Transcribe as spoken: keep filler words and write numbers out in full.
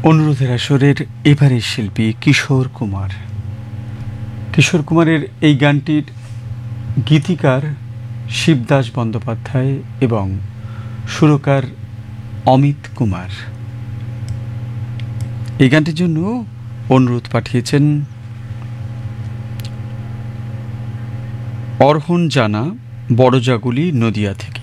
অনুরোধের আসরের এবারের শিল্পী কিশোর কুমার। কিশোর কুমারের এই গানটির গীতিকার শিবদাস বন্দ্যোপাধ্যায় এবং সুরকার অমিত কুমার। এই গানটির জন্য অনুরোধ পাঠিয়েছেন অর্হন জানা বড়জাগুলি নদিয়া থেকে।